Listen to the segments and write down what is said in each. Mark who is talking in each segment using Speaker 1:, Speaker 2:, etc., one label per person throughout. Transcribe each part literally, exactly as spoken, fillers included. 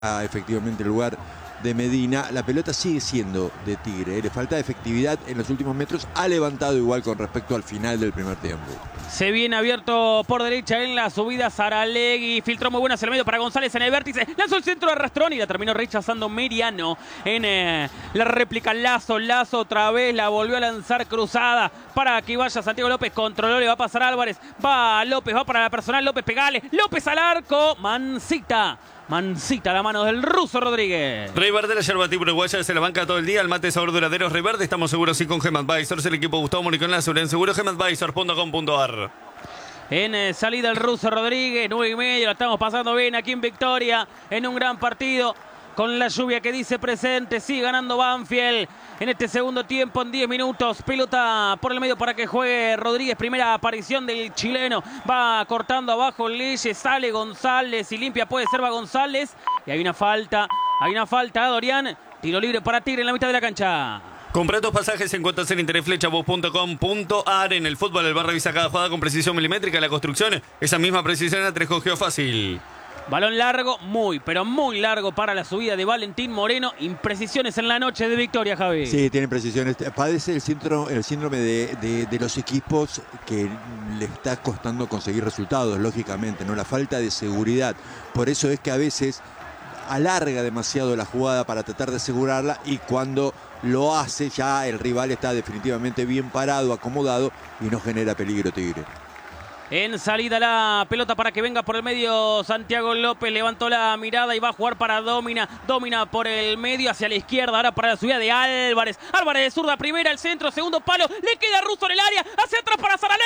Speaker 1: efectivamente el lugar de Medina. La pelota sigue siendo de Tigre, ¿eh? Le falta efectividad en los últimos metros. Ha levantado igual con respecto al final del primer tiempo.
Speaker 2: Se viene abierto por derecha en la subida Saralegui. Filtró muy buena hacia el medio para González en el vértice. Lanzó el centro de Rastrón y la terminó rechazando Meriano. En eh, la réplica Lazo. Lazo otra vez la volvió a lanzar cruzada para que vaya Santiago López. Controló, le va a pasar Álvarez. Va López, va para la personal. López, pegale. López al arco. Mancita. Mancita la mano del ruso Rodríguez.
Speaker 3: Rey Verde, la yerba tipo uruguaya, se la banca todo el día. El mate de sabor duradero Rey Verde. Estamos seguros sí con Gem Advisors. El equipo Gustavo Moricón Lázaro en seguro gem advisors punto com punto ar.
Speaker 2: En eh, salida el ruso Rodríguez, nueve y medio. La estamos pasando bien aquí en Victoria. En un gran partido. Con la lluvia que dice presente, sigue ganando Banfield en este segundo tiempo en diez minutos. Pelota por el medio para que juegue Rodríguez. Primera aparición del chileno. Va cortando abajo Leyes, sale González y limpia. Puede ser va González. Y hay una falta, hay una falta a Dorian. Tiro libre para Tigre en la mitad de la cancha.
Speaker 3: Compra tus pasajes en cuotas en interflechabus punto com punto ar. En el fútbol, el bar revisa cada jugada con precisión milimétrica. La construcción, esa misma precisión la trajo Geofácil.
Speaker 2: Balón largo, muy, pero muy largo para la subida de Valentín Moreno. Imprecisiones en la noche de Victoria, Javi.
Speaker 1: Sí, tiene precisiones. Padece el síndrome, el síndrome de, de, de los equipos que le está costando conseguir resultados, lógicamente, ¿no? La falta de seguridad. Por eso es que a veces alarga demasiado la jugada para tratar de asegurarla y cuando lo hace ya el rival está definitivamente bien parado, acomodado y no genera peligro Tigre.
Speaker 2: En salida la pelota para que venga por el medio Santiago López. Levantó la mirada y va a jugar para Domina. Domina por el medio hacia la izquierda. Ahora para la subida de Álvarez. Álvarez de zurda primera, el centro, segundo palo. Le queda Russo en el área. Hacia atrás para Saralegui.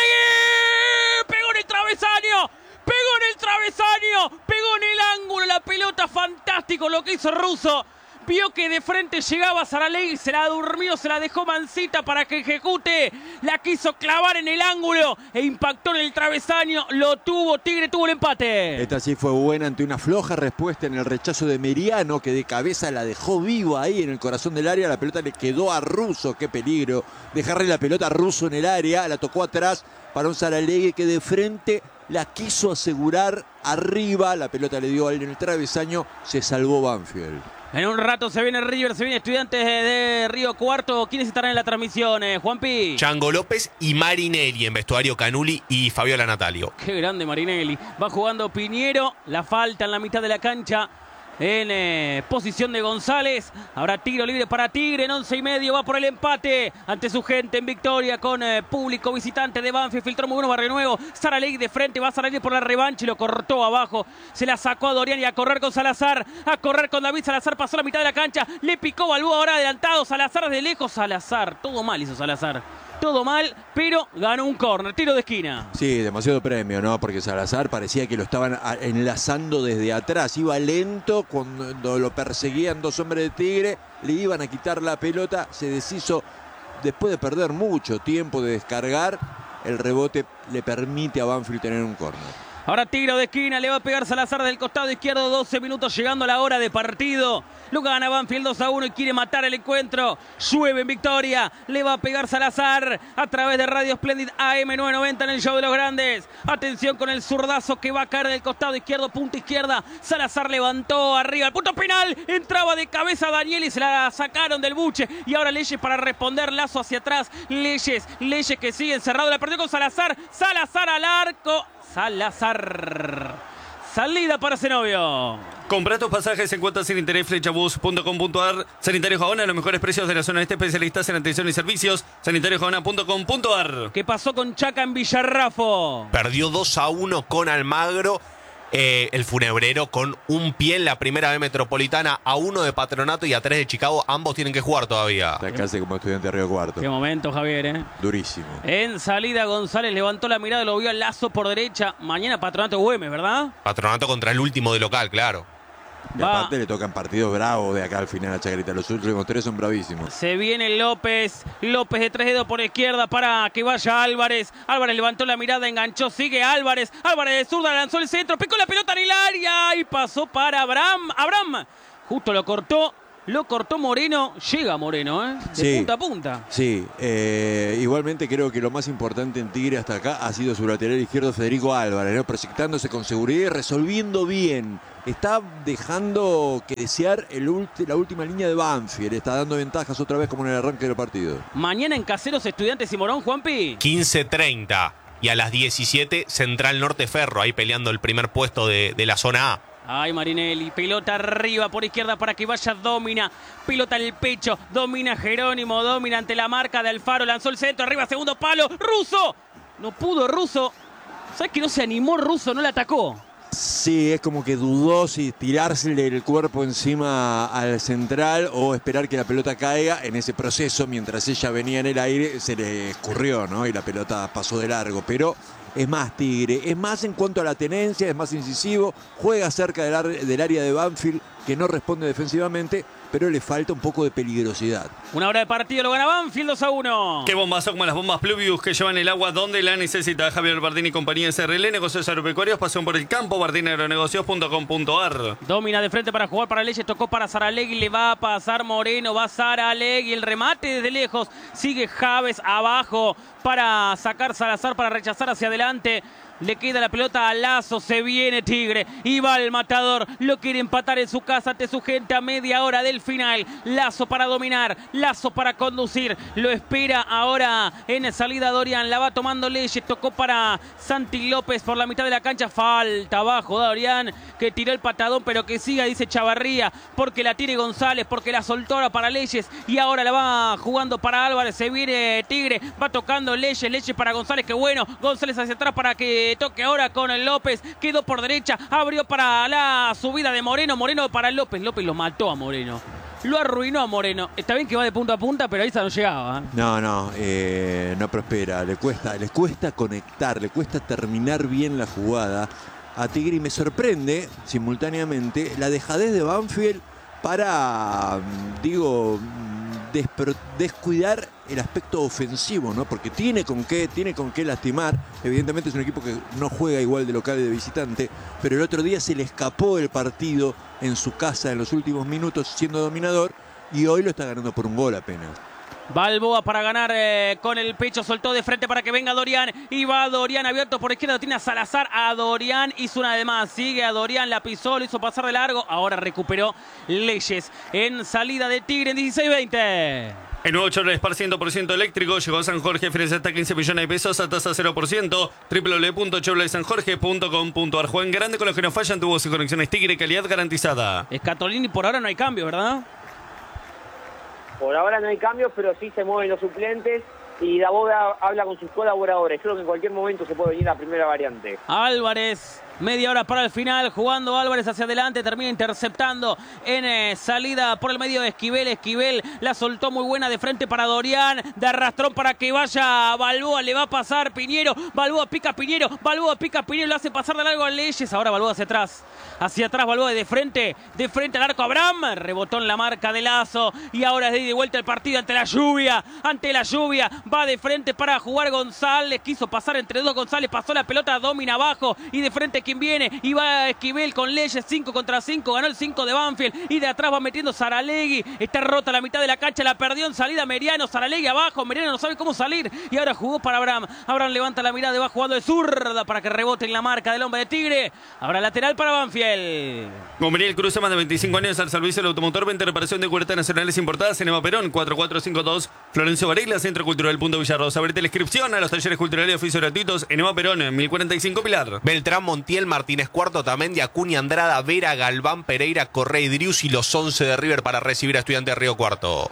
Speaker 2: Pegó en el travesaño. Pegó en el travesaño. Pegó en el ángulo. La pelota fantástico lo que hizo Russo. Vio que de frente llegaba Saralegui, se la durmió, se la dejó Mancita para que ejecute. La quiso clavar en el ángulo e impactó en el travesaño. Lo tuvo, Tigre tuvo el empate.
Speaker 1: Esta sí fue buena ante una floja respuesta en el rechazo de Meriano, que de cabeza la dejó viva ahí en el corazón del área. La pelota le quedó a Russo, qué peligro. Dejarle la pelota a Russo en el área, la tocó atrás para un Saralegui que de frente la quiso asegurar arriba. La pelota le dio a él en el travesaño, se salvó Banfield.
Speaker 2: En un rato se viene River, se viene Estudiantes de, de Río Cuarto. ¿Quiénes estarán en la transmisión, eh, Juanpi?
Speaker 4: Chango López y Marinelli en vestuario Canuli y Fabiola Natalio.
Speaker 2: Qué grande Marinelli. Va jugando Piñero, la falta en la mitad de la cancha. En eh, posición de González. Habrá tiro libre para Tigre en once y medio. Va por el empate ante su gente en Victoria con eh, público visitante de Banfield. Filtró muy bueno Barrio Nuevo. Saralegui de frente. Va a salir por la revancha y lo cortó abajo. Se la sacó a Dorian y a correr con Salazar. A correr con David Salazar. Pasó la mitad de la cancha. Le picó Balboa ahora adelantado. Salazar de lejos. Salazar. Todo mal hizo Salazar. Todo mal, pero ganó un córner, tiro de esquina.
Speaker 1: Sí, demasiado premio, ¿no? Porque Salazar parecía que lo estaban enlazando desde atrás. Iba lento, cuando lo perseguían dos hombres de Tigre, le iban a quitar la pelota. Se deshizo después de perder mucho tiempo de descargar. El rebote le permite a Banfield tener un córner.
Speaker 2: Ahora tiro de esquina, le va a pegar Salazar del costado izquierdo, doce minutos llegando a la hora de partido. Lo gana Banfield dos a uno y quiere matar el encuentro. Llueve en Victoria, le va a pegar Salazar a través de Radio Splendid A M novecientos noventa en el show de los grandes. Atención con el zurdazo que va a caer del costado izquierdo, punta izquierda. Salazar levantó arriba, el punto penal. Entraba de cabeza Daniel y se la sacaron del buche. Y ahora Leyes para responder, Lazo hacia atrás. Leyes, Leyes que sigue encerrado, la perdió con Salazar. Salazar al arco. Salazar. Salida para Zenobio.
Speaker 3: Compra tus pasajes en cuotas sin interés flechabus punto com punto ar. Sanitario Jabona, los mejores precios de la zona este, especialistas en atención y servicios. sanitario jabona punto com punto ar.
Speaker 2: ¿Qué pasó con Chaca en Villarrafo?
Speaker 4: Perdió dos a uno con Almagro. Eh, el funebrero con un pie en la primera B Metropolitana, a uno de Patronato y a tres de Chicago. Ambos tienen que jugar todavía.
Speaker 1: Está casi como Estudiante de Río Cuarto.
Speaker 2: Qué momento, Javier, ¿eh?
Speaker 1: Durísimo.
Speaker 2: En salida González levantó la mirada, lo vio al Lazo por derecha. Mañana Patronato Güemes, ¿verdad?
Speaker 4: Patronato contra el último de local, claro.
Speaker 1: Y aparte le tocan partidos bravos de acá al final a Chacarita. Los últimos tres son bravísimos.
Speaker 2: Se viene López. López de tres dedos por izquierda para que vaya Álvarez. Álvarez levantó la mirada, enganchó. Sigue Álvarez. Álvarez de zurda lanzó el centro. Picó la pelota en el área y pasó para Abraham. Abraham justo lo cortó. Lo cortó Moreno. Llega Moreno, ¿eh? De
Speaker 1: sí,
Speaker 2: punta a punta.
Speaker 1: Sí. Eh, igualmente creo que lo más importante en Tigre hasta acá ha sido su lateral izquierdo Federico Álvarez, ¿no? Proyectándose con seguridad y resolviendo bien está dejando que desear el ulti, la última línea de Banfield. Está dando ventajas otra vez como en el arranque del partido.
Speaker 2: Mañana en Caseros, Estudiantes y Morón, Juanpi.
Speaker 4: quince treinta. Y a las diecisiete, Central Norte Ferro, ahí peleando el primer puesto de, de la zona A.
Speaker 2: Ay, Marinelli, pelota arriba por izquierda para que vaya Domina, pelota al pecho, domina Jerónimo, domina ante la marca de Alfaro, lanzó el centro, arriba, segundo palo, Russo, no pudo Russo, ¿sabes que no se animó Russo, no la atacó?
Speaker 1: Sí, es como que dudó si tirársele el cuerpo encima al central o esperar que la pelota caiga. En ese proceso, mientras ella venía en el aire, se le escurrió, ¿no? Y la pelota pasó de largo, pero es más Tigre, es más en cuanto a la tenencia, es más incisivo, juega cerca del, ar del área de Banfield, que no responde defensivamente, pero le falta un poco de peligrosidad.
Speaker 2: Una hora de partido, lo gana Banfield dos a uno.
Speaker 3: Qué bombazo como las bombas Pluvius que llevan el agua donde la necesita. Javier Bardini y compañía S R L, negocios agropecuarios, pasión por el campo, bardini agronegocios punto com punto ar.
Speaker 2: Domina de frente para jugar para Leyes, tocó para Saralegui, le va a pasar Moreno, va Saralegui, el remate desde lejos, sigue Javes abajo para sacar Salazar, para rechazar hacia adelante. Le queda la pelota a Lazo, se viene Tigre, y va el matador, lo quiere empatar en su casa ante su gente a media hora del final. Lazo para dominar, Lazo para conducir, lo espera ahora en salida Dorian, la va tomando Leyes, tocó para Santi López por la mitad de la cancha, falta abajo Dorian, que tiró el patadón, pero que siga, dice Chavarría, porque la tiene González, porque la soltó ahora para Leyes, y ahora la va jugando para Álvarez, se viene Tigre, va tocando Leyes, Leyes para González, que bueno, González hacia atrás para que toque ahora con el López, quedó por derecha, abrió para la subida de Moreno, Moreno para López, López lo mató a Moreno, lo arruinó a Moreno, está bien que va de punta a punta, pero ahí no llegaba. ¿eh?
Speaker 1: No, no, eh, no prospera, le cuesta, le cuesta conectar, le cuesta terminar bien la jugada a Tigre, y me sorprende simultáneamente la dejadez de Banfield para, digo, descuidar el aspecto ofensivo, ¿no? Porque tiene con qué, tiene con qué lastimar. Evidentemente es un equipo que no juega igual de local y de visitante, pero el otro día se le escapó el partido en su casa en los últimos minutos siendo dominador, y hoy lo está ganando por un gol apenas.
Speaker 2: Balboa para ganar eh, con el pecho, soltó de frente para que venga Dorian, y va Dorian abierto por izquierda, tiene a Salazar, a Dorian, hizo una de más, sigue a Dorian, la pisó, lo hizo pasar de largo, ahora recuperó Leyes en salida de Tigre en dieciséis veinte.
Speaker 3: El nuevo Chevrolet Spark cien por ciento eléctrico llegó a San Jorge, financia hasta quince millones de pesos a tasa cero por ciento. doble u doble u doble u punto chevrolet san jorge punto com punto ar. Juegan grande con los que no fallan, tubos y conexiones Tigre, calidad garantizada.
Speaker 2: Escatolini, por ahora no hay cambio, ¿verdad?
Speaker 5: Por ahora no hay cambios, pero sí se mueven los suplentes y Daboda habla con sus colaboradores. Creo que en cualquier momento se puede venir la primera variante.
Speaker 2: Álvarez, media hora para el final, jugando Álvarez hacia adelante, termina interceptando en eh, salida por el medio de Esquivel. Esquivel la soltó muy buena de frente para Dorian, de arrastrón para que vaya Balboa, le va a pasar Piñero, Balboa pica Piñero, Balboa pica Piñero, lo hace pasar de largo a Leyes, ahora Balboa hacia atrás, hacia atrás Balboa de frente, de frente al arco Abraham, rebotó en la marca de Lazo, y ahora es de vuelta el partido ante la lluvia, ante la lluvia, va de frente para jugar González, quiso pasar entre dos González, pasó la pelota, domina abajo, y de frente quien viene, y va Esquivel con Leyes, cinco contra cinco, ganó el cinco de Banfield, y de atrás va metiendo Saralegui, está rota la mitad de la cancha, la perdió en salida Meriano, Saralegui abajo, Meriano no sabe cómo salir, y ahora jugó para Abraham, Abraham levanta la mirada y va jugando de zurda para que rebote en la marca del hombre de Tigre, ahora lateral para Banfield.
Speaker 3: Gomeriel Cruz, más de veinticinco años al servicio del automotor, venta y reparación de cubiertas nacionales importadas en Eva Perón, cuatro cuatro cinco dos, Florencio Varela, Centro Cultural Punto Villarrosa. Abrete la inscripción a los talleres culturales y oficios gratuitos en Eva Perón, mil cuarenta y cinco Pilar.
Speaker 4: Beltrán, Montiel, Martínez Cuarto, Tamendi, Acuña, Andrada, Vera, Galván, Pereira, Correa y Drius, y los once de River para recibir a Estudiantes de Río Cuarto.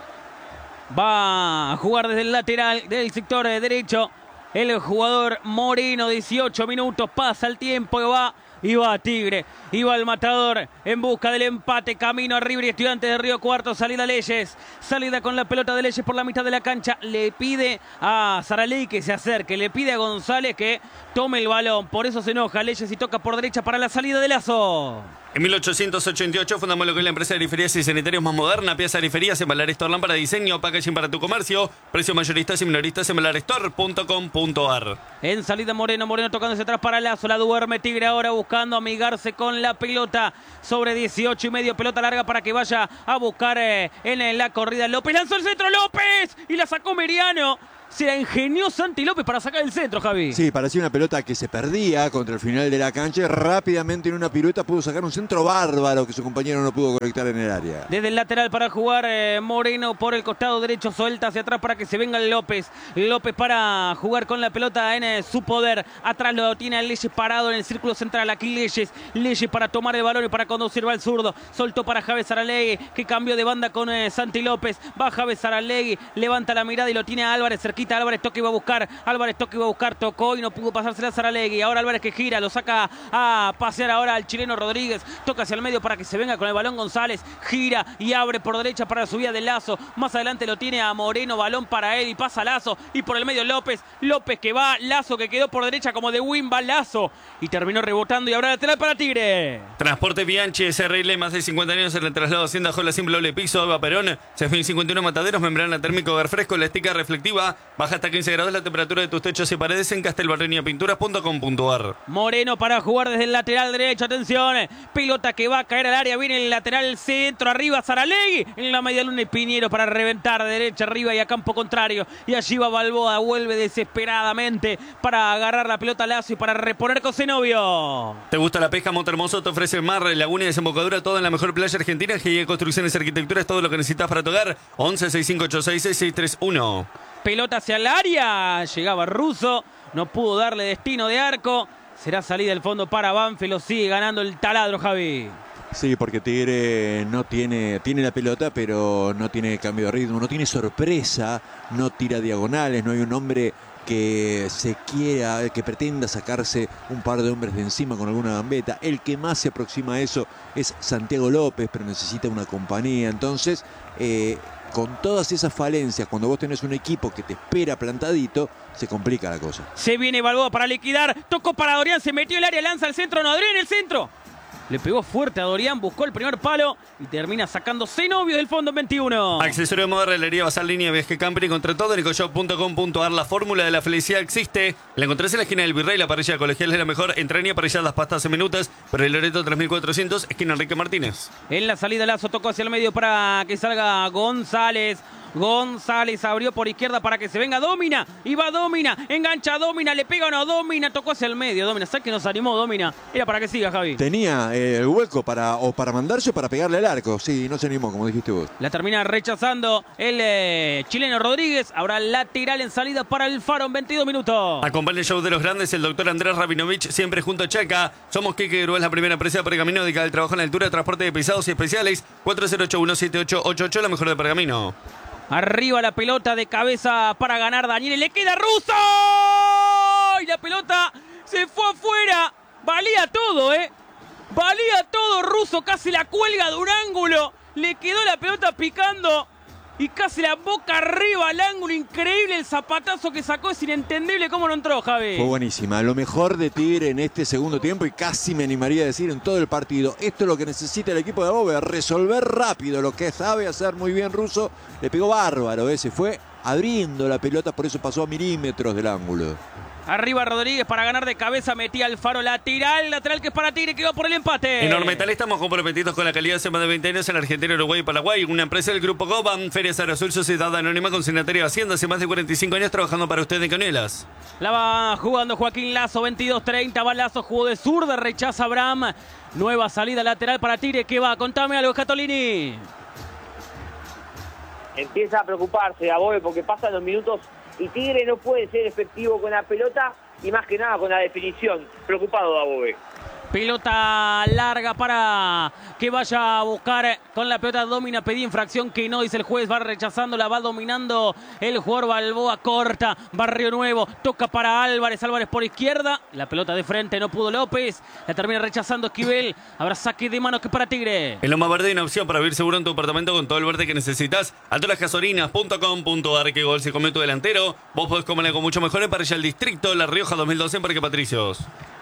Speaker 2: Va a jugar desde el lateral del sector derecho el jugador Moreno, dieciocho minutos, pasa el tiempo y va... Y va Tigre, y va el matador en busca del empate, camino a River y Estudiantes de Río Cuarto, salida Leyes, salida con la pelota de Leyes por la mitad de la cancha, le pide a Saralegui que se acerque, le pide a González que tome el balón, por eso se enoja Leyes y toca por derecha para la salida de Lazo.
Speaker 3: En mil ochocientos ochenta y ocho fundamos lo que es la empresa de ariferías y sanitarios más moderna, Piazza Ariferías, Embalares Store, para diseño, packaging para tu comercio, precios mayoristas y minoristas, embalares store punto com punto ar.
Speaker 2: En salida Moreno, Moreno tocándose atrás para Lazo, la duerme Tigre ahora buscando amigarse con la pelota, sobre dieciocho y medio, pelota larga para que vaya a buscar eh, en la corrida López, lanzó el centro López y la sacó Meriano. Se la ingenió Santi López para sacar el centro, Javi.
Speaker 1: Sí, parecía una pelota que se perdía contra el final de la cancha. Rápidamente en una pirueta pudo sacar un centro bárbaro que su compañero no pudo conectar en el área.
Speaker 2: Desde el lateral para jugar eh, Moreno por el costado derecho, suelta hacia atrás para que se venga López. López para jugar con la pelota en eh, su poder. Atrás lo tiene a Leyes parado en el círculo central. Aquí Leyes. Leyes para tomar el balón y para conducir va al zurdo. Soltó para Javes Saralegui, que cambió de banda con eh, Santi López. Va Javes Saralegui, levanta la mirada y lo tiene a Álvarez cerquita. Álvarez toca y va a buscar. Álvarez toca y va a buscar. Tocó y no pudo pasársela a Saralegui. Ahora Álvarez que gira, lo saca a pasear ahora al chileno Rodríguez. Toca hacia el medio para que se venga con el balón González. Gira y abre por derecha para la subida de Lazo. Más adelante lo tiene a Moreno. Balón para él y pasa Lazo. Y por el medio López. López que va. Lazo que quedó por derecha como de win. Va Lazo. Y terminó rebotando y ahora lateral para Tigre.
Speaker 3: Transporte Bianchi, S R L, más de cincuenta años en el traslado Hacienda Jola Simple Doble Piso, Eva Perón, seis mil cincuenta y uno Mataderos, membrana térmico hogar fresco, la estica reflectiva, baja hasta quince grados la temperatura de tus techos y paredes en castelbarreña pinturas punto com punto ar.
Speaker 2: Moreno para jugar desde el lateral derecho, atención, pelota que va a caer al área, viene el lateral centro, arriba Saralegui, en la media luna y Piñero para reventar de derecha arriba y a campo contrario, y allí va Balboa, vuelve desesperadamente para agarrar la pelota Lazo y para reponer con Zenobio.
Speaker 3: ¿Te gusta la pesca? Montermoso te ofrece mar, laguna y desembocadura, todo en la mejor playa argentina. G I Construcciones y Arquitectura es todo lo que necesitas para tu hogar. once sesenta y cinco ochenta y seis seiscientos treinta y uno.
Speaker 2: Pelota hacia el área, llegaba Russo, no pudo darle destino de arco. Será salida del fondo para Banfield, lo sigue ganando el taladro, Javi.
Speaker 1: Sí, porque Tigre no tiene, tiene la pelota, pero no tiene cambio de ritmo, no tiene sorpresa, no tira diagonales, no hay un hombre que se quiera, que pretenda sacarse un par de hombres de encima con alguna gambeta. El que más se aproxima a eso es Santiago López, pero necesita una compañía. Entonces, eh, con todas esas falencias, cuando vos tenés un equipo que te espera plantadito, se complica la cosa.
Speaker 2: Se viene Balboa para liquidar, tocó para Dorian, se metió el área, lanza al centro, no, Adrián en el centro. Le pegó fuerte a Dorian, buscó el primer palo y termina sacando Zenobio del fondo en veintiuno.
Speaker 3: Accesorio de moda, regalería, basal, línea, viaje, camper y contra todo, nicoshop punto com punto ar. La fórmula de la felicidad existe. La encontrás en la esquina del Virrey, la parrilla colegial es la mejor. Entraña, parrilladas, pastas en minutas. Por el Loreto tres mil cuatrocientos, esquina Enrique Martínez.
Speaker 2: En la salida Lazo tocó hacia el medio para que salga González. González abrió por izquierda para que se venga Domina. Y va Domina, engancha Domina, le pega o no Domina, tocó hacia el medio. Domina, ¿sabes que nos animó Domina? Era para que siga, Javi.
Speaker 1: Tenía eh, el hueco para o para mandarse o para pegarle al arco. Sí, no se animó, como dijiste vos.
Speaker 2: La termina rechazando el eh, chileno Rodríguez. Ahora lateral en salida para el Faro en veintidós minutos.
Speaker 3: Acompaña el show de los grandes, el doctor Andrés Rabinovich, siempre junto a Chaca. Somos Quique Grúa, es la primera empresa de Pergamino dedicada al trabajo en la altura, transporte de pesados y especiales. cuatro cero ocho uno siete ocho ocho ocho, la mejor de Pergamino.
Speaker 2: Arriba la pelota de cabeza para ganar Daniel. Le queda Russo. Y la pelota se fue afuera. Valía todo, ¿eh? Valía todo. Russo casi la cuelga de un ángulo. Le quedó la pelota picando. Y casi la boca arriba al ángulo. Increíble el zapatazo que sacó. Es inentendible cómo no entró, Javi.
Speaker 1: Fue buenísima. Lo mejor de Tigre en este segundo tiempo y casi me animaría a decir en todo el partido. Esto es lo que necesita el equipo de Bove. Resolver rápido lo que sabe hacer muy bien Russo. Le pegó bárbaro. Ese fue abriendo la pelota. Por eso pasó a milímetros del ángulo.
Speaker 2: Arriba Rodríguez para ganar de cabeza, metía al Faro lateral, lateral que es para Tigre, quedó por el empate.
Speaker 3: En Ormetal estamos comprometidos con la calidad hace más de veinte años en Argentina, Uruguay y Paraguay. Una empresa del Grupo Goban, Feria Sara Azul, Sociedad Anónima, Consignataria de Hacienda, hace más de cuarenta y cinco años trabajando para usted en Canelas.
Speaker 2: La va jugando Joaquín Lazo, veintidós treinta, va Lazo, jugó de zurda, rechaza Abraham. Nueva salida lateral para Tigre, ¿qué va? Contame algo, Scatolini.
Speaker 5: Empieza a preocuparse a Bove porque pasan los minutos y Tigre no puede ser efectivo con la pelota y más que nada con la definición. Preocupado Dabove.
Speaker 2: Pelota larga para que vaya a buscar con la pelota Domina. Pedí infracción que no, dice el juez. Va rechazándola, va dominando el jugador Balboa. Corta, Barrio Nuevo. Toca para Álvarez. Álvarez por izquierda. La pelota de frente, no pudo López. La termina rechazando Esquivel. Habrá saque de manos que para Tigre.
Speaker 3: En Loma Verde hay una opción para vivir seguro en tu apartamento con todo el verde que necesitas. Altolasgasolinas punto com punto ar. Que gol se comió tu delantero. Vos podés comer algo mucho mejor en Parrilla El Distrito, La Rioja dos mil doce en Parque Patricios.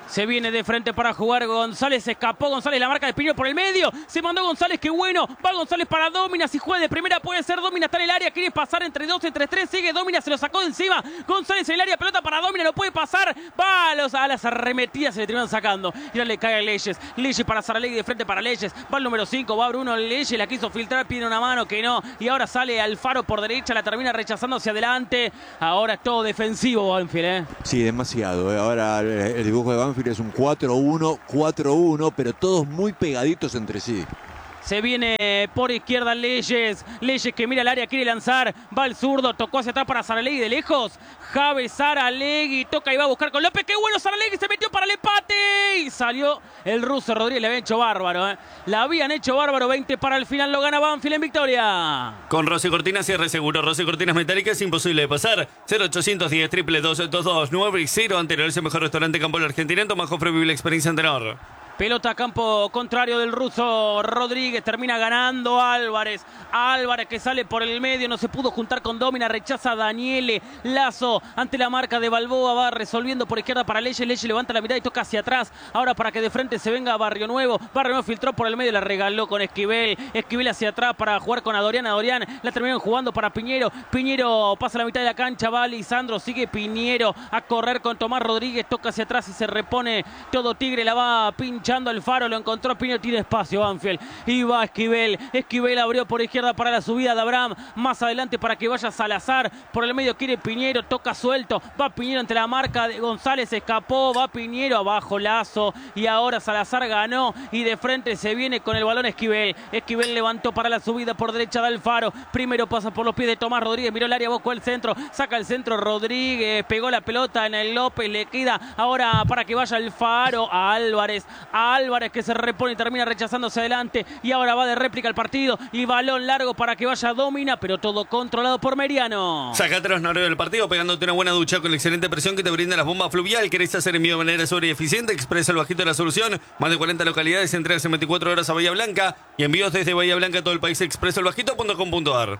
Speaker 2: Se viene de frente para jugar González, se escapó González, la marca de Piñero por el medio, se mandó González, qué bueno, va González para Dómina, si juega de primera puede ser Dómina, está en el área, quiere pasar entre dos, entre tres, sigue Dómina, se lo sacó de encima, González en el área, pelota para Dómina, no puede pasar, va a, los, a las arremetidas, se le terminan sacando, y ahora le cae a Leyes, Leyes para Saralegui, de frente para Leyes, va el número cinco, va Bruno Leyes, la quiso filtrar, pide una mano, que no, y ahora sale Alfaro por derecha, la termina rechazando hacia adelante, ahora es todo defensivo Banfield, ¿eh?
Speaker 1: Sí, demasiado. ¿eh? Ahora el, el dibujo de Banfield es un cuatro uno, cuatro uno, pero todos muy pegaditos entre sí.
Speaker 2: Se viene por izquierda Leyes. Leyes que mira el área, quiere lanzar. Va el zurdo, tocó hacia atrás para Saralegui de lejos. Javes Saralegui, toca y va a buscar con López. ¡Qué bueno Saralegui! Se metió para el empate. Y salió el ruso Rodríguez. Le habían hecho bárbaro. ¿eh? La habían hecho bárbaro. veinte para el final. Lo gana Banfield en victoria.
Speaker 3: Con Rossi Cortinas cierre seguro. Rossi Cortinas metálicas imposible de pasar. cero ochocientos diez, triple dos, dos, dos, nueve y cero. Anterior es el mejor restaurante Campo de la Argentina. En Tomás Jofre vive la experiencia anterior.
Speaker 2: Pelota a campo contrario del ruso Rodríguez, termina ganando Álvarez. Álvarez que sale por el medio, no se pudo juntar con Dómina, rechaza a Daniele. Lazo ante la marca de Balboa, va resolviendo por izquierda para Leyes. Leyes levanta la mirada y toca hacia atrás. Ahora para que de frente se venga Barrio Nuevo. Barrio Nuevo filtró por el medio, la regaló con Esquivel. Esquivel hacia atrás para jugar con Adorián. Adorián la terminaron jugando para Piñero. Piñero pasa la mitad de la cancha, va Lisandro, sigue Piñero a correr con Tomás Rodríguez. Toca hacia atrás y se repone todo Tigre, la va pinchando Alfaro, lo encontró Piñero, tiene espacio Banfield. Y va Esquivel. Esquivel abrió por izquierda para la subida de Abraham. Más adelante para que vaya Salazar. Por el medio quiere Piñero, toca suelto. Va Piñero entre la marca de González, escapó. Va Piñero, abajo Lazo. Y ahora Salazar ganó. Y de frente se viene con el balón Esquivel. Esquivel levantó para la subida por derecha de Alfaro. Primero pasa por los pies de Tomás Rodríguez. Miró el área, buscó el centro. Saca el centro Rodríguez. Pegó la pelota en el López. Le queda ahora para que vaya Alfaro a Álvarez. A Álvarez que se repone y termina rechazándose adelante. Y ahora va de réplica el partido. Y balón largo para que vaya Dómina. Pero todo controlado por Meriano.
Speaker 3: Sacate los nervios del partido pegándote una buena ducha con la excelente presión que te brinda las bombas fluvial. ¿Querés hacer envío de manera segura y eficiente? Expresa el bajito de la solución. Más de cuarenta localidades, entregas en veinticuatro horas a Bahía Blanca. Y envíos desde Bahía Blanca a todo el país. expreso el bajito punto com punto ar.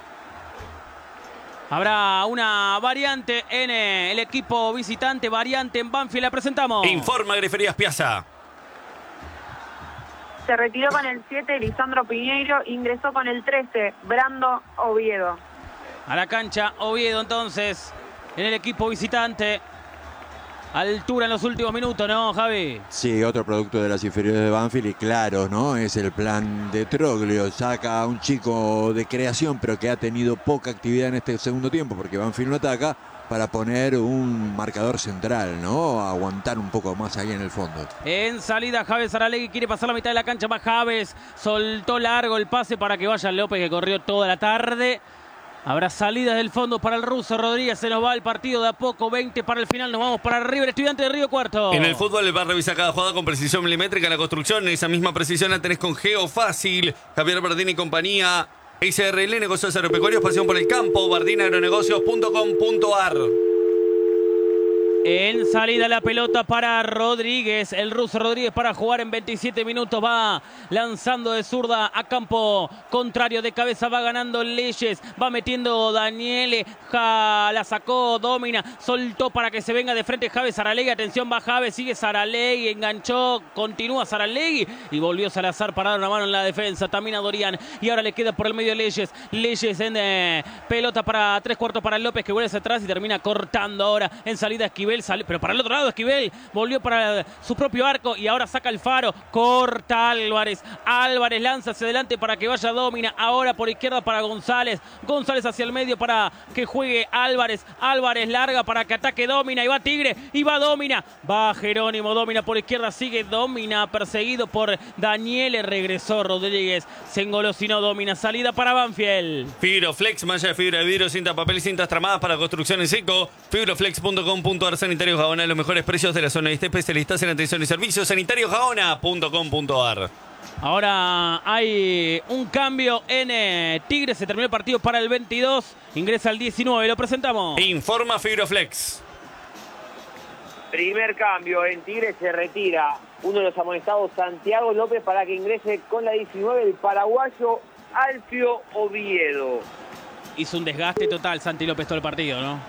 Speaker 2: Habrá una variante en el equipo visitante. Variante en Banfield. La presentamos.
Speaker 3: Informa Griferías Piazza.
Speaker 6: Se retiró con el siete Lisandro Piñeiro, ingresó con el trece Brando Oviedo.
Speaker 2: A la cancha Oviedo entonces en el equipo visitante. Altura en los últimos minutos, ¿no, Javi?
Speaker 1: Sí, otro producto de las inferiores de Banfield y claro, ¿no? Es el plan de Troglio. Saca a un chico de creación pero que ha tenido poca actividad en este segundo tiempo porque Banfield no ataca, para poner un marcador central, ¿no? Aguantar un poco más ahí en el fondo.
Speaker 2: En salida Javes Saralegui quiere pasar la mitad de la cancha, más Javes. Soltó largo el pase para que vaya López, que corrió toda la tarde. Habrá salidas del fondo para el ruso Rodríguez. Se nos va el partido de a poco. veinte para el final. Nos vamos para River Estudiante de Río Cuarto.
Speaker 3: En el fútbol el va a revisar cada jugada con precisión milimétrica. La construcción, esa misma precisión la tenés con Geo Fácil. Javier Bardini y compañía. S R L, negocios agropecuarios, pasión por el campo. bardini agronegocios punto com punto ar.
Speaker 2: En salida la pelota para Rodríguez. El ruso Rodríguez para jugar en veintisiete minutos. Va lanzando de zurda a campo contrario. De cabeza va ganando Leyes. Va metiendo Daniele. Ja, la sacó Dómina. Soltó para que se venga de frente Javes Saralegui. Atención, va Javes. Sigue Saralegui. Enganchó. Continúa Saralegui. Y volvió Salazar para dar una mano en la defensa. También a Dorián. Y ahora le queda por el medio Leyes. Leyes en eh, pelota para tres cuartos para López, que vuelve hacia atrás y termina cortando ahora. En salida Esquivel. Sale, pero para el otro lado Esquivel volvió para su propio arco y ahora saca el faro, corta Álvarez, Álvarez lanza hacia adelante para que vaya Dómina, ahora por izquierda para González, González hacia el medio para que juegue Álvarez, Álvarez larga para que ataque Dómina y va Tigre y va Dómina, va Jerónimo, Dómina por izquierda, sigue Dómina perseguido por Daniele, regresó Rodríguez, se engolosinó Dómina, salida para Banfield.
Speaker 3: Fibroflex, malla de fibra de vidrio, cinta papel y cintas tramadas para construcción en seco. Fibroflex punto com punto ar. Sanitarios Gaona, los mejores precios de la zona este, especialistas en atención y servicios. sanitarios gaona punto com punto ar.
Speaker 2: Ahora hay un cambio en eh, Tigre, se terminó el partido para el veintidós, ingresa al diecinueve, lo presentamos.
Speaker 3: Informa Fibroflex.
Speaker 5: Primer cambio en Tigre, se retira uno de los amonestados, Santiago López, para que ingrese con la diecinueve el paraguayo Alfio Oviedo.
Speaker 2: Hizo un desgaste total Santi López todo el partido, ¿no?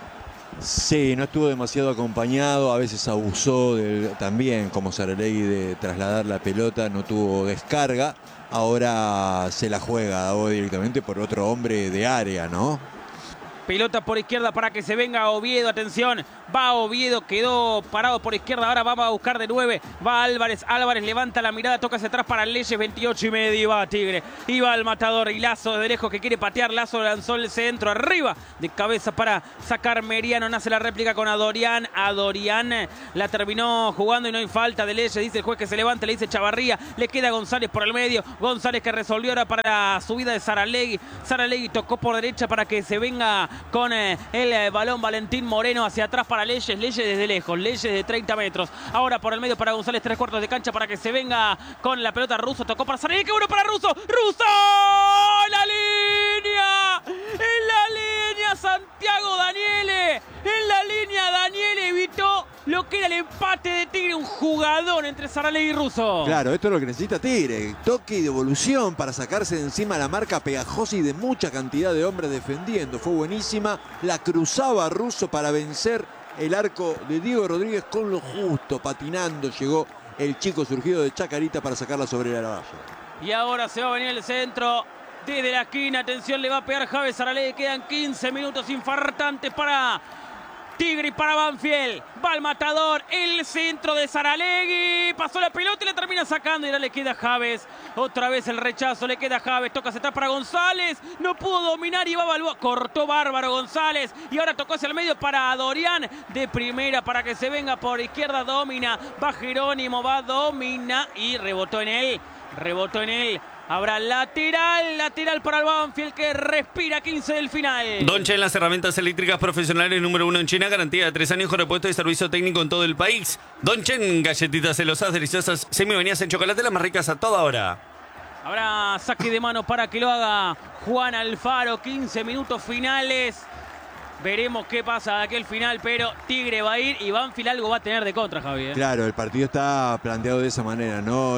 Speaker 1: Sí, no estuvo demasiado acompañado, a veces abusó de, también como Saralegui de trasladar la pelota, no tuvo descarga. Ahora se la juega Dabobe directamente por otro hombre de área, ¿no?
Speaker 2: Pelota por izquierda para que se venga Oviedo, atención, va Oviedo, quedó parado por izquierda, ahora va a buscar de nueve, va Álvarez, Álvarez levanta la mirada, toca hacia atrás para Leyes, veintiocho y medio, y va Tigre, y va el matador, y Lazo de lejos que quiere patear, Lazo lanzó el centro, arriba, de cabeza para sacar Meriano, nace la réplica con Adorián, Adorián la terminó jugando y no hay falta de Leyes, dice el juez que se levante, le dice Chavarría, le queda González por el medio, González que resolvió ahora para la subida de Saralegui, Saralegui tocó por derecha para que se venga con eh, el eh, balón Valentín Moreno hacia atrás para Leyes, Leyes desde lejos, Leyes de treinta metros, ahora por el medio para González, tres cuartos de cancha para que se venga con la pelota. Russo tocó para Saralegui, qué bueno para Russo, Russo, la línea, en la línea Santiago Daniele, en la línea Daniele evitó lo que era el empate de Tigre, un jugador entre Saralegui y Russo.
Speaker 1: Claro, esto es lo que necesita Tigre, toque y devolución para sacarse de encima la marca pegajosa y de mucha cantidad de hombres defendiendo, fue buenísima, la cruzaba Russo para vencer el arco de Diego Rodríguez con lo justo, patinando llegó el chico surgido de Chacarita para sacarla sobre la valla.
Speaker 2: Y ahora se va a venir el centro desde la esquina, atención, le va a pegar Javes Saralegui, quedan quince minutos infartantes para Tigre y para Banfield, va el matador, el centro de Saralegui, pasó la pelota y la termina sacando y ahora le queda a Javes, otra vez el rechazo, le queda a Javes, toca hacia atrás para González, no pudo dominar y va a Balboa, cortó bárbaro González y ahora tocó hacia el medio para Dorián, de primera para que se venga por izquierda, domina, va Jerónimo, va domina y rebotó en él, rebotó en él. Habrá lateral, lateral para el Banfield que respira quince del final.
Speaker 3: Donchen, las herramientas eléctricas profesionales número uno en China, garantía de tres años con repuesto y servicio técnico en todo el país. Donchen, galletitas celosas, deliciosas, semi-bañadas en chocolate, las más ricas a toda hora.
Speaker 2: Habrá saque de mano para que lo haga Juan Alfaro, quince minutos finales. Veremos qué pasa de aquel final, pero Tigre va a ir y Banfield algo va a tener de contra, Javier.
Speaker 1: Claro, el partido está planteado de esa manera, ¿no?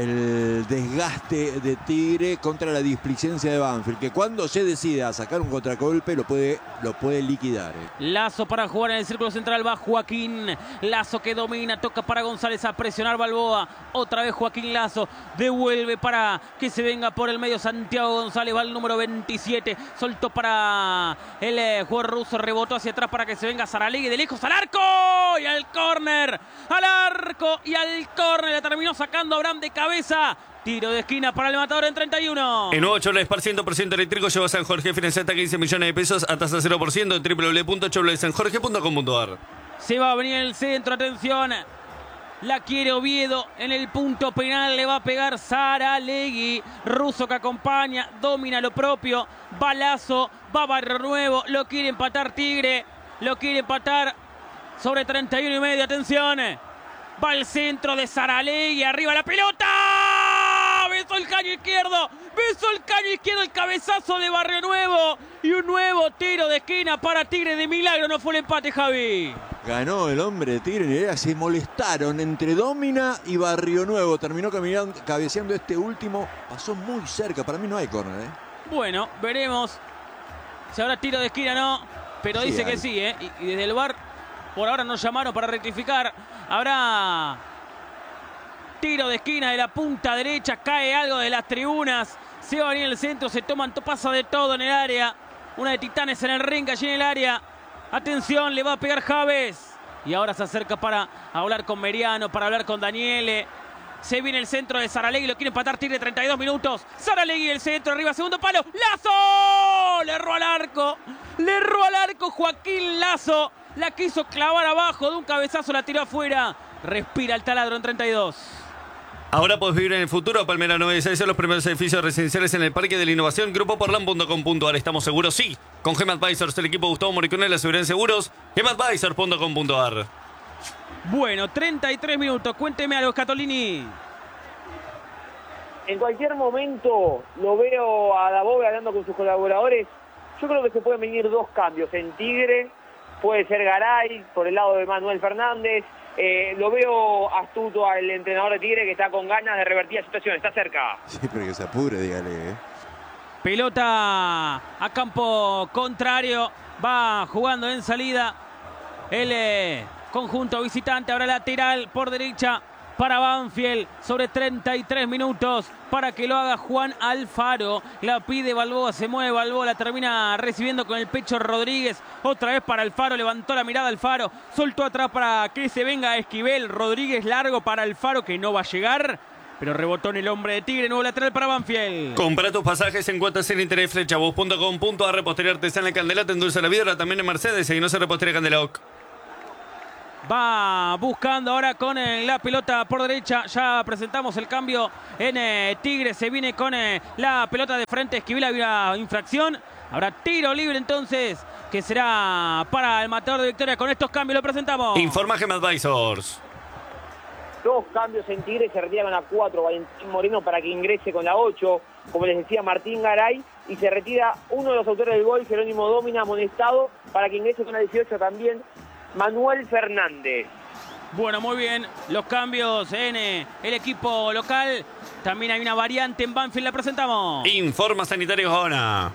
Speaker 1: El desgaste de Tigre contra la displicencia de Banfield, que cuando se decida sacar un contragolpe lo puede, lo puede liquidar. ¿eh?
Speaker 2: Lazo para jugar en el círculo central, va Joaquín. Lazo que domina, toca para González a presionar Balboa. Otra vez Joaquín Lazo, devuelve para que se venga por el medio Santiago González, va el número veintisiete. Soltó para el eh, jugador ruso. Rebotó hacia atrás para que se venga Saralegui de lejos al arco y al córner, al arco y al córner, la terminó sacando Abraham de cabeza. Tiro de esquina para el matador en treinta y uno.
Speaker 3: El nuevo Chevrolet Spark cien por ciento eléctrico lleva a San Jorge, financia hasta quince millones de pesos a tasa cero por ciento en w w w punto chevrolet san jorge punto com punto a r.
Speaker 2: Se va a venir el centro, atención. La quiere Oviedo en el punto penal, le va a pegar Saralegui. Russo que acompaña, domina lo propio. Balazo, va Barrio Nuevo, lo quiere empatar Tigre, lo quiere empatar sobre treinta y uno y medio, atención. Va el centro de Saralegui, arriba la pelota. Besó el caño izquierdo, besó el caño izquierdo, el cabezazo de Barrio Nuevo. Y un nuevo tiro de esquina para Tigre, de milagro no fue el empate, Javi.
Speaker 1: Ganó el hombre de Tigre, se molestaron entre Domina y Barrio Nuevo. Terminó caminando, cabeceando este último, pasó muy cerca, para mí no hay córner, ¿eh?
Speaker 2: Bueno, veremos si habrá tiro de esquina o no, pero
Speaker 1: Sí,
Speaker 2: dice
Speaker 1: hay.
Speaker 2: que sí, ¿eh? Y, y desde el V A R por ahora nos llamaron para rectificar. Habrá tiro de esquina de la punta derecha, cae algo de las tribunas, se va a venir el centro, se toman, pasa de todo en el área. Una de Titanes en el ring, allí en el área. Atención, le va a pegar Javes. Y ahora se acerca para hablar con Meriano, para hablar con Daniele. Se viene el centro de Saralegui, lo quiere empatar Tigre, treinta y dos minutos. Saralegui el centro, arriba, segundo palo. ¡Lazo! Le erró al arco. Le erró al arco Joaquín Lazo. La quiso clavar abajo, de un cabezazo la tiró afuera. Respira el taladro en treinta y dos.
Speaker 3: Ahora podés vivir en el futuro. Palmera noventa y seis son los primeros edificios residenciales en el Parque de la Innovación. Grupo porlan punto com punto a r. ¿Estamos seguros? Sí. Con Gem Advisors, el equipo Gustavo Moricone, la seguridad en seguros. gem advisors punto com punto a r.
Speaker 2: Bueno, treinta y tres minutos. Cuénteme algo, Scatolini.
Speaker 5: En cualquier momento lo veo a Dabobe hablando con sus colaboradores. Yo creo que se pueden venir dos cambios en Tigre. Puede ser Garay por el lado de Manuel Fernández. Eh, lo veo astuto al entrenador de Tigre que está con ganas de revertir la situación. Está cerca.
Speaker 1: Sí, pero que se apure, dígale, ¿eh?
Speaker 2: Pelota a campo contrario. Va jugando en salida el eh, conjunto visitante. Ahora lateral por derecha para Banfield, sobre treinta y tres minutos para que lo haga Juan Alfaro. La pide Balboa, se mueve Balboa, la termina recibiendo con el pecho Rodríguez. Otra vez para Alfaro, levantó la mirada Alfaro, soltó atrás para que se venga Esquivel. Rodríguez largo para Alfaro, que no va a llegar, pero rebotó en el hombre de Tigre. Nuevo lateral para Banfield.
Speaker 3: Compra tus pasajes en cuotas sin interés, flechabús punto com punto a r. Repostería artesana Candela, te endulza la vida. Ahora también en Mercedes, y no se Repostería Candelac.
Speaker 2: Va buscando ahora con eh, la pelota por derecha. Ya presentamos el cambio en eh, Tigre. Se viene con eh, la pelota de frente. Esquivel, había infracción. Habrá tiro libre entonces, que será para el matador de Victoria. Con estos cambios lo presentamos.
Speaker 3: Informa Gem Advisors.
Speaker 5: Dos cambios en Tigre, se retira con la cuatro Valentín Moreno para que ingrese con la ocho, como les decía, Martín Garay, y se retira uno de los autores del gol, Jerónimo Domina, amonestado, para que ingrese con la dieciocho también Manuel Fernández.
Speaker 2: Bueno, muy bien, los cambios en eh, el equipo local. También hay una variante en Banfield, la presentamos.
Speaker 3: Informa Sanitario Jona.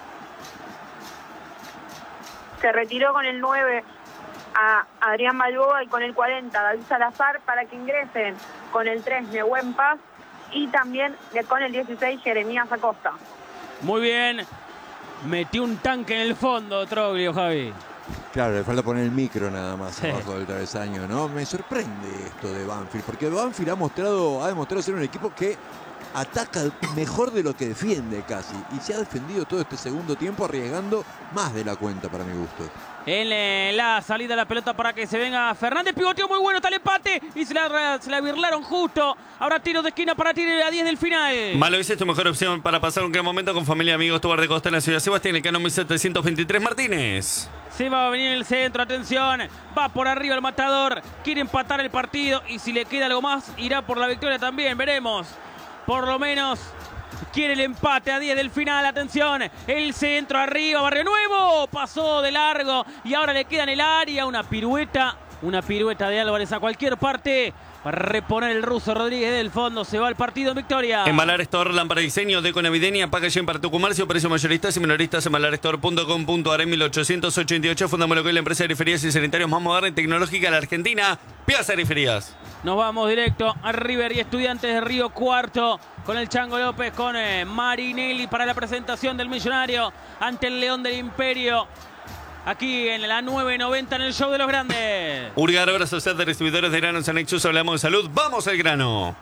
Speaker 6: Se retiró con el nueve a Adrián Balboa y con el cuarenta David Salazar para que ingresen con el tres Nehuen Paz y también con el dieciséis Jeremías Acosta.
Speaker 2: Muy bien, metió un tanque en el fondo Troglio, Javi.
Speaker 1: Claro, le falta poner el micro nada más
Speaker 2: Sí.
Speaker 1: abajo del travesaño, ¿no? Me sorprende esto de Banfield, porque Banfield ha mostrado, ha demostrado ser un equipo que ataca mejor de lo que defiende casi, y se ha defendido todo este segundo tiempo arriesgando más de la cuenta para mi gusto.
Speaker 2: En eh, la salida de la pelota para que se venga Fernández. Pivoteó muy bueno, está el empate y se la, se la birlaron justo. Ahora tiro de esquina para Tigre a diez del final.
Speaker 3: Malo, esa es tu mejor opción para pasar un gran momento con familia y amigos. Tu bar de costa en la ciudad de Sebastián, el Cano mil setecientos veintitrés Martínez.
Speaker 2: Se va a venir el centro, atención. Va por arriba el matador. Quiere empatar el partido y si le queda algo más, irá por la victoria también. Veremos. Por lo menos quiere el empate a diez del final. Atención, el centro arriba, Barrio Nuevo. Pasó de largo y ahora le queda en el área una pirueta. Una pirueta de Álvarez a cualquier parte para reponer el ruso Rodríguez del fondo. Se va el partido en victoria.
Speaker 3: Embalar Store, lámpara diseño, deco navideña, packaging para tu comercio, precio mayoristas y minoristas, embalar store punto com punto a r. En mil ochocientos ochenta y ocho fundamos lo que es la empresa de referias y sanitarios más moderna y tecnológica de la Argentina, Piazza Referias.
Speaker 2: Nos vamos directo a River y Estudiantes de Río Cuarto con el Chango López, con eh, Marinelli para la presentación del Millonario ante el León del Imperio. Aquí en la nueve noventa en el Show de los Grandes.
Speaker 3: Urgar, ahora Sociedad de Distribuidores de Granos Anexus, hablamos de salud. ¡Vamos al grano!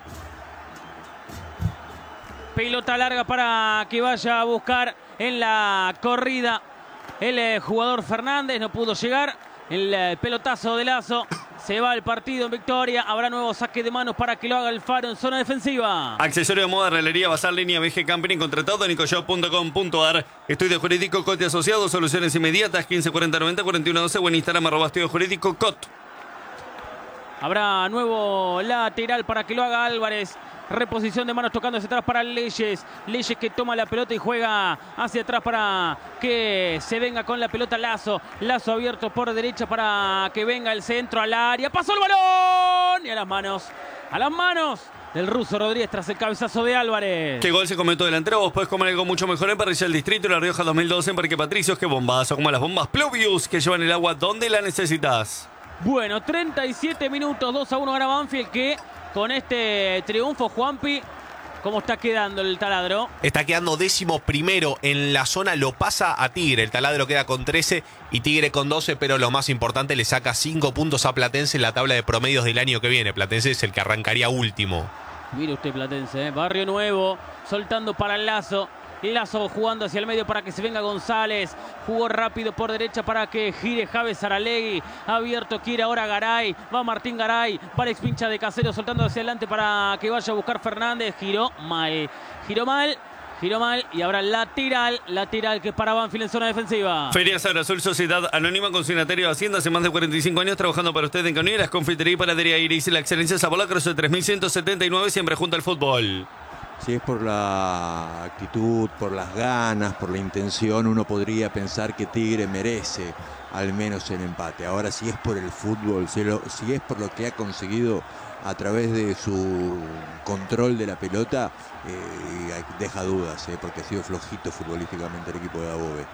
Speaker 2: Pelota larga para que vaya a buscar en la corrida el eh, jugador Fernández. No pudo llegar. El eh, pelotazo de Lazo. Se va el partido en victoria. Habrá nuevo saque de manos para que lo haga Alfaro en zona defensiva.
Speaker 3: Accesorio de moda, rellería, bazar, línea, V G Camping, contratado en ecoshop punto com punto a r. Estudio jurídico, Cote Asociado, soluciones inmediatas, quince cuarenta noventa cuarenta y uno doce o en Instagram, arroba estudio jurídico, Cot.
Speaker 2: Habrá nuevo lateral para que lo haga Álvarez. Reposición de manos tocando hacia atrás para Leyes. Leyes que toma la pelota y juega hacia atrás para que se venga con la pelota Lazo. Lazo abierto por derecha para que venga el centro al área. Pasó el balón y a las manos. A las manos del ruso Rodríguez tras el cabezazo de Álvarez.
Speaker 3: ¿Qué gol se comentó delantero? Vos podés comer algo mucho mejor en Parrilla del Distrito y La Rioja dos mil doce en Parque Patricios. Qué bombazo, como las bombas Pluvius que llevan el agua donde la necesitas.
Speaker 2: Bueno, treinta y siete minutos, dos a uno gana Banfield, que con este triunfo, Juanpi, ¿cómo está quedando el taladro?
Speaker 4: Está quedando décimo primero en la zona, lo pasa a Tigre. El taladro queda con trece y Tigre con doce, pero lo más importante, le saca cinco puntos a Platense en la tabla de promedios del año que viene. Platense es el que arrancaría último.
Speaker 2: Mire usted, Platense, ¿eh? Barrio Nuevo, soltando para el Lazo. Lazo jugando hacia el medio para que se venga González. Jugó rápido por derecha para que gire Javes Saralegui. Abierto quiere ahora Garay. Va Martín Garay. Va Alex Pincha de Casero soltando hacia adelante para que vaya a buscar Fernández. Giró mal. Giró mal. Giró mal. Y ahora lateral. Lateral que para Banfield en zona defensiva.
Speaker 3: Feria Sabra Azul, Sociedad Anónima, consignatario de Hacienda. Hace más de cuarenta y cinco años trabajando para usted en Cañuelas. Confitería y panadería Iris. La excelencia Zabolacros de tres mil ciento setenta y nueve. Siempre junto al fútbol.
Speaker 1: Si es por la actitud, por las ganas, por la intención, uno podría pensar que Tigre merece al menos el empate. Ahora, si es por el fútbol, si, lo, si es por lo que ha conseguido a través de su control de la pelota, eh, deja dudas, eh, porque ha sido flojito futbolísticamente el equipo de Dabove.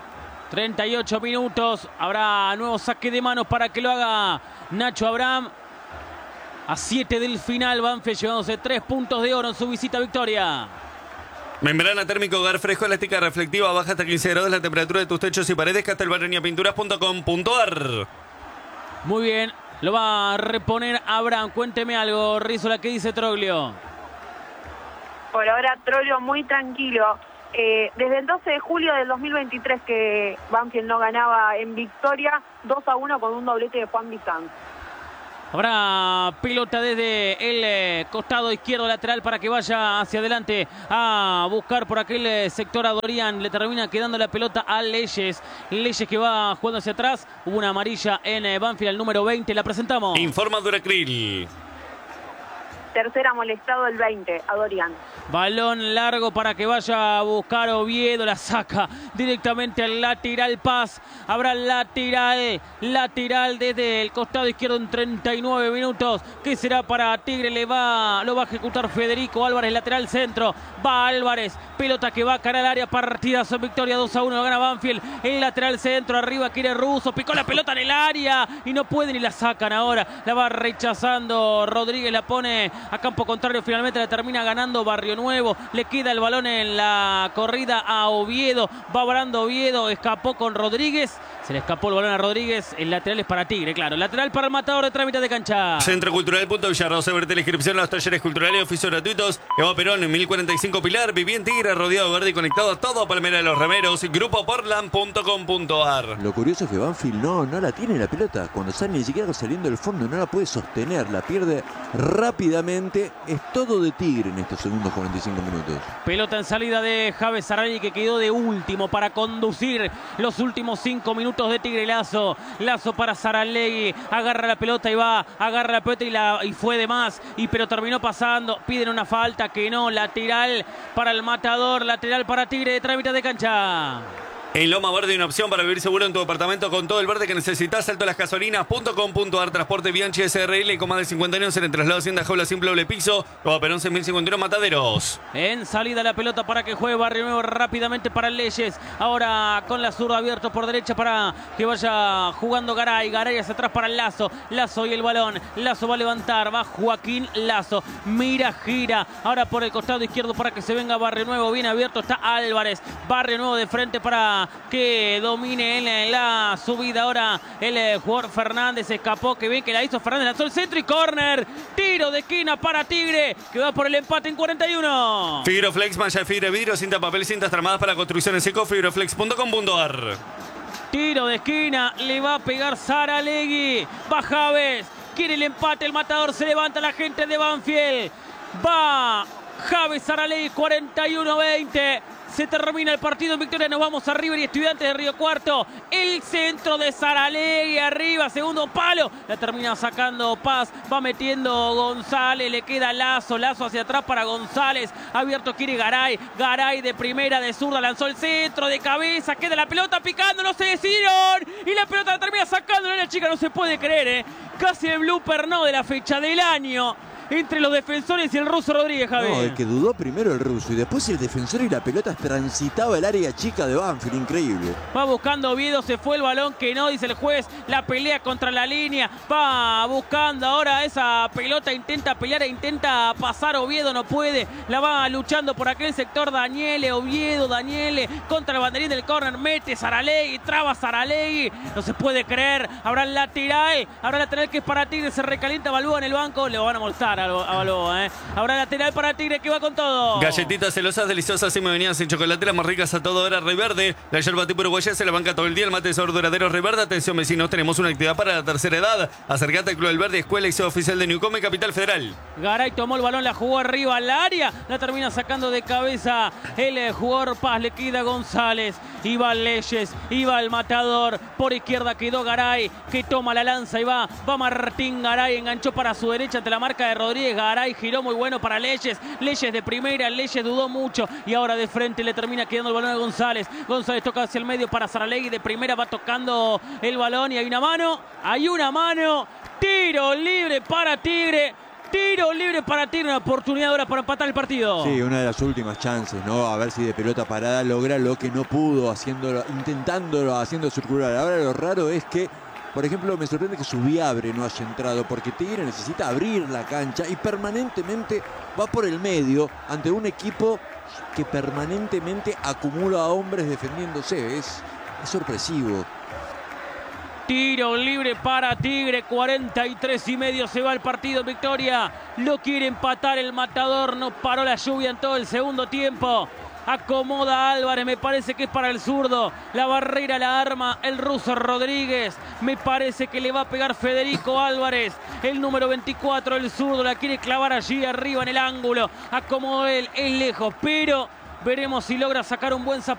Speaker 2: treinta y ocho minutos. Habrá nuevo saque de manos para que lo haga Nacho Abraham. A siete del final, Banfield llevándose tres puntos de oro en su visita a Victoria.
Speaker 3: Membrana térmica hogar fresco, elástica reflectiva, baja hasta quince grados la temperatura de tus techos y paredes. Castelbarreña Pinturas punto com punto ar.
Speaker 2: Muy bien, lo va a reponer Abraham. Cuénteme algo, Rizzola, ¿qué dice Troglio?
Speaker 6: Por ahora, Troglio muy tranquilo. Eh, desde el doce de julio del dos mil veintitrés que Banfield no ganaba en Victoria, dos a uno con un doblete de Juan Vicán.
Speaker 2: Habrá pelota desde el eh, costado izquierdo lateral para que vaya hacia adelante a buscar por aquel eh, sector a Dorian. Le termina quedando la pelota a Leyes. Leyes que va jugando hacia atrás. Hubo una amarilla en eh, Banfield, el número veinte. La presentamos.
Speaker 3: Informa Duracril.
Speaker 6: Tercera molestado el veinte, a Dorian.
Speaker 2: Balón largo para que vaya a buscar Oviedo. La saca directamente al lateral. Paz. Habrá lateral. Lateral desde el costado izquierdo en treinta y nueve minutos. ¿Qué será para Tigre? Le va, lo va a ejecutar Federico Álvarez. Lateral centro. Va Álvarez. Pelota que va a cara al área. Partidazo en Victoria. dos a uno. Lo gana Banfield. El lateral centro. Arriba quiere Russo. Picó la pelota en el área. Y no pueden y la sacan ahora. La va rechazando Rodríguez. La pone a campo contrario. Finalmente la termina ganando Barrio Nuevo. Le queda el balón en la corrida a Oviedo. Va volando Oviedo. Escapó con Rodríguez. Se le escapó el balón a Rodríguez. El lateral es para Tigre, claro. Lateral para el Matador de trámite de cancha.
Speaker 3: Centro Cultural Punto Villarrosa. Verte la inscripción a los talleres culturales y oficios gratuitos. Eva Perón en mil cuarenta y cinco Pilar. Viví en Tigre, rodeado de verde y conectado a todo Palmera de los Remeros. Grupo Portland punto com punto ar.
Speaker 1: Lo curioso es que Banfield no, no la tiene la pelota. Cuando sale ni siquiera saliendo del fondo, no la puede sostener. La pierde rápidamente. Es todo de Tigre en estos segundos cuarenta y cinco minutos.
Speaker 2: Pelota en salida de Javes Sarali, que quedó de último para conducir los últimos cinco minutos de Tigre. Lazo, Lazo para Saralegui, agarra la pelota y va, agarra la pelota y, la, y fue de más, y pero terminó pasando. Piden una falta que no, lateral para el Matador, lateral para Tigre de trámite de cancha.
Speaker 3: En Loma Verde hay una opción para vivir seguro en tu departamento con todo el verde que necesitas. Salto a las gasolinas punto com punto ar. Transporte Bianchi S R L con más de cincuenta años en el traslado Hacienda Jaula Simple Doble Piso. Nueva Perón seis mil cincuenta y uno Mataderos.
Speaker 2: En salida la pelota para que juegue Barrio Nuevo rápidamente para Leyes. Ahora con la zurda abierto por derecha para que vaya jugando Garay. Garay hacia atrás para Lazo. Lazo y el balón. Lazo va a levantar. Va Joaquín Lazo. Mira, gira. Ahora por el costado izquierdo para que se venga Barrio Nuevo. Bien abierto está Álvarez. Barrio Nuevo de frente para que domine en la subida. Ahora el jugador Fernández escapó. Que bien que la hizo Fernández. Lanzó el centro y córner. Tiro de esquina para Tigre, que va por el empate en cuarenta y uno.
Speaker 3: Fibroflex, malla de fibra de vidrio, cinta papel, cintas tramadas para construcciones seco. Fibroflex punto com punto ar.
Speaker 2: Tiro de esquina. Le va a pegar Saralegui. Va Javes. Quiere el empate. El Matador. Se levanta la gente de Banfield. Va Javes Saralegui. cuarenta y uno veinte. Se termina el partido en Victoria. Nos vamos a River y Estudiantes de Río Cuarto. El centro de Saralegui arriba. Segundo palo. La termina sacando Paz. Va metiendo González. Le queda Lazo. Lazo hacia atrás para González. Abierto quiere Garay. Garay de primera, de zurda. Lanzó el centro de cabeza. Queda la pelota picando. No se decidieron. Y la pelota la termina sacando. La chica no se puede creer, ¿eh? Casi el blooper no de la fecha del año. Entre los defensores y el ruso Rodríguez, Javier.
Speaker 1: No, el que dudó primero el ruso y después el defensor, y la pelota transitaba el área chica de Banfield. Increíble.
Speaker 2: Va buscando Oviedo, se fue el balón que no, dice el juez. La pelea contra la línea. Va buscando ahora esa pelota. Intenta pelear e intenta pasar Oviedo, no puede. La va luchando por aquel sector Daniele. Oviedo, Daniele contra el banderín del córner. Mete Saralegui, traba Saralegui. No se puede creer. Habrá el lateral. Habrá el lateral que es para Tigre. Se recalienta Balboa en el banco. Le van a molestar a Balboa, ¿eh? Habrá lateral para Tigre que va con todo.
Speaker 3: Galletitas celosas, deliciosas y me venían sin chocolate, las más ricas a toda hora. Rey Verde, la yerba tipo uruguaya se la banca todo el día. El mate de sabor duradero Rey Verde. Atención vecinos, tenemos una actividad para la tercera edad. Acercate al Club del Verde, escuela y sede oficial de Newcome, Capital Federal.
Speaker 2: Garay tomó el balón, la jugó arriba al área. La termina sacando de cabeza el jugador Paz. Le queda González. Iba Leyes, iba el Matador. Por izquierda quedó Garay, que toma la lanza y va. Va Martín Garay, enganchó para su derecha ante la marca de Rodríguez. Garay giró muy bueno para Leyes. Leyes de primera, Leyes dudó mucho. Y ahora de frente le termina quedando el balón a González. González toca hacia el medio para Saralegui. De primera va tocando el balón y hay una mano. Hay una mano. Tiro libre para Tigre. Tiro libre para Tigre, una oportunidad ahora para empatar el partido.
Speaker 1: Sí, una de las últimas chances, ¿no? A ver si de pelota parada logra lo que no pudo, haciéndolo, intentándolo, haciendo circular. Ahora lo raro es que, por ejemplo, me sorprende que Subiabre no haya entrado, porque Tigre necesita abrir la cancha y permanentemente va por el medio ante un equipo que permanentemente acumula a hombres defendiéndose. Es, es sorpresivo.
Speaker 2: Tiro libre para Tigre, cuarenta y tres y medio se va el partido en victoria. Lo quiere empatar el Matador, no paró la lluvia en todo el segundo tiempo. Acomoda Álvarez, me parece que es para el zurdo. La barrera la arma el ruso Rodríguez. Me parece que le va a pegar Federico Álvarez. El número veinticuatro, el zurdo, la quiere clavar allí arriba en el ángulo. Acomodó él, es lejos, pero veremos si logra sacar un buen zapato.